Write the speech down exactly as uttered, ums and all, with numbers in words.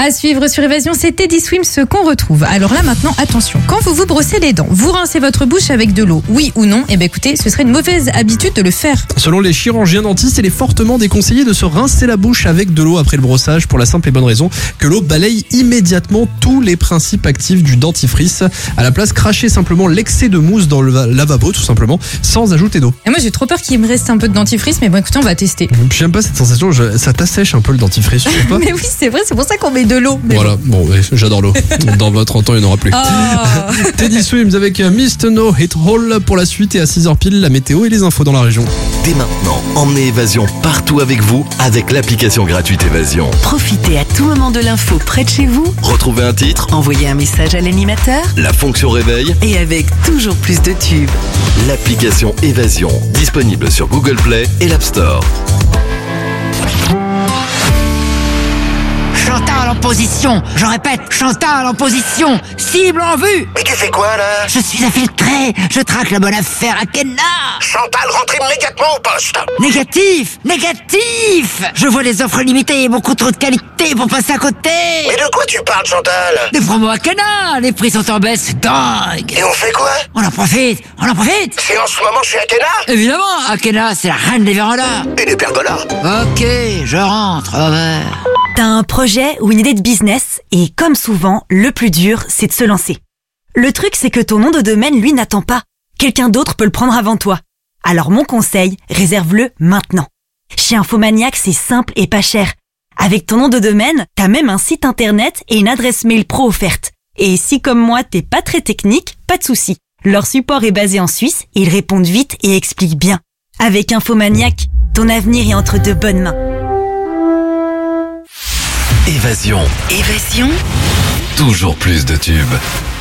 À suivre sur Évasion, c'est Teddy Swims qu'on retrouve. Alors là maintenant, attention, quand vous vous brossez les dents, vous rincez votre bouche avec de l'eau, oui ou non? Eh bien écoutez, ce serait une mauvaise habitude de le faire. Selon les chirurgiens dentistes, il est fortement déconseillé de se rincer la bouche avec de l'eau après le brossage pour la simple et bonne raison que l'eau balaye immédiatement tous les principes actifs du dentifrice. À la place, crachez simplement l'excès de mousse dans le lavabo tout simplement, sans ajouter d'eau. Et moi j'ai trop peur qu'il me reste un peu de dentifrice, mais bon écoutez, on va tester. J'aime pas cette sensation, je, ça t'assèche un peu le dentifrice, je sais pas. Mais oui, c'est vrai, c'est pour ça qu'on met de l'eau. Voilà, bon, bon ouais, j'adore l'eau. Dans vingt trente ans, il n'y en aura plus. Oh. Teddy Swims avec Mist No Hit Hole pour la suite, et à six heures pile, la météo et les infos dans la région. Dès maintenant, emmenez Évasion partout avec vous avec l'application gratuite Évasion. Profitez à tout moment de l'info près de chez vous. Retrouvez un titre, Envoyez un message à l'animateur. la fonction réveil, Et avec toujours plus de tubes. l'application Évasion, disponible sur Google Play et l'App Store. Chantal en position, je répète, Chantal en position, cible en vue. Mais tu fais quoi là? Je suis infiltré, je traque la bonne affaire à Kenna. Chantal, rentre immédiatement au poste. Négatif, négatif. Je vois les offres limitées et beaucoup trop de qualité pour passer à côté. Mais de quoi tu parles, Chantal? Des promos à Kenna, les prix sont en baisse, c'est dingue. Et on fait quoi? On en profite, on en profite. C'est en ce moment chez Akena? Évidemment, Akena, c'est la reine des vérandas. Et des pergolas. Ok, je rentre, over. T'as un projet ou une idée de business et comme souvent, le plus dur, c'est de se lancer. Le truc, c'est que ton nom de domaine, lui, n'attend pas. Quelqu'un d'autre peut le prendre avant toi. Alors mon conseil, réserve-le maintenant. Chez Infomaniac, c'est simple et pas cher. Avec ton nom de domaine, t'as même un site internet et une adresse mail pro offerte. Et si comme moi, t'es pas très technique, pas de souci. Leur support est basé en Suisse et ils répondent vite et expliquent bien. Avec Infomaniac, ton avenir est entre de bonnes mains. Évasion, Évasion. toujours plus de tubes.